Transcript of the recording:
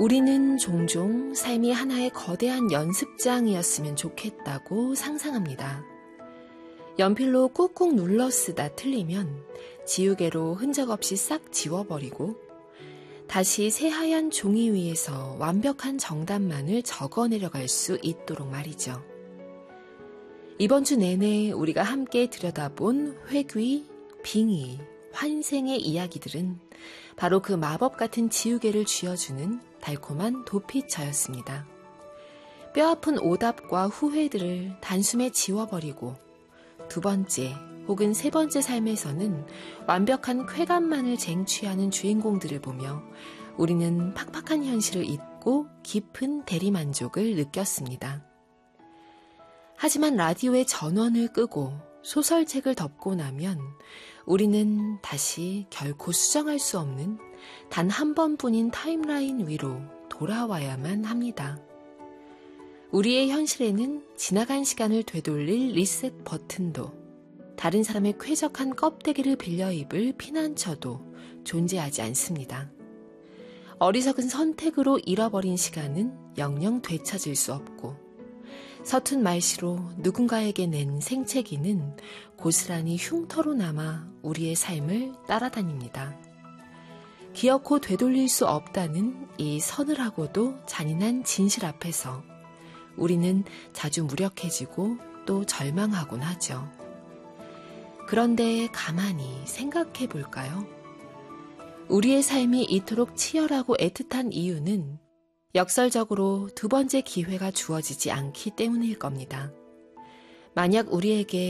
우리는 종종 삶이 하나의 거대한 연습장이었으면 좋겠다고 상상합니다. 연필로 꾹꾹 눌러 쓰다 틀리면 지우개로 흔적 없이 싹 지워버리고 다시 새하얀 종이 위에서 완벽한 정답만을 적어내려갈 수 있도록 말이죠. 이번 주 내내 우리가 함께 들여다본 회귀, 빙의, 환생의 이야기들은 바로 그 마법 같은 지우개를 쥐어주는 달콤한 도피처였습니다. 뼈아픈 오답과 후회들을 단숨에 지워버리고 두 번째 혹은 세 번째 삶에서는 완벽한 쾌감만을 쟁취하는 주인공들을 보며 우리는 팍팍한 현실을 잊고 깊은 대리만족을 느꼈습니다. 하지만 라디오의 전원을 끄고 소설책을 덮고 나면 우리는 다시 결코 수정할 수 없는 단 한 번뿐인 타임라인 위로 돌아와야만 합니다. 우리의 현실에는 지나간 시간을 되돌릴 리셋 버튼도 다른 사람의 쾌적한 껍데기를 빌려 입을 피난처도 존재하지 않습니다. 어리석은 선택으로 잃어버린 시간은 영영 되찾을 수 없고 서툰 말씨로 누군가에게 낸 생채기는 고스란히 흉터로 남아 우리의 삶을 따라다닙니다. 기어코 되돌릴 수 없다는 이 서늘하고도 잔인한 진실 앞에서 우리는 자주 무력해지고 또 절망하곤 하죠. 그런데 가만히 생각해 볼까요? 우리의 삶이 이토록 치열하고 애틋한 이유는 역설적으로 두 번째 기회가 주어지지 않기 때문일 겁니다. 만약 우리에게